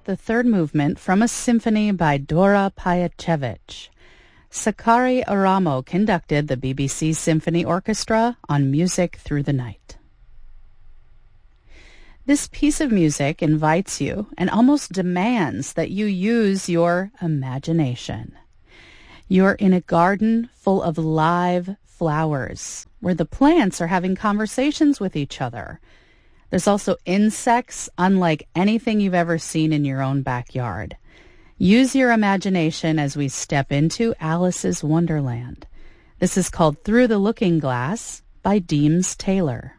the third movement from a symphony by Dora Pajacevich. Sakari Aramo conducted the BBC Symphony Orchestra on Music Through the Night. This piece of music invites you and almost demands that you use your imagination. You're in a garden full of live flowers where the plants are having conversations with each other. There's also insects unlike anything you've ever seen in your own backyard. Use your imagination as we step into Alice's Wonderland. This is called Through the Looking Glass by Deems Taylor.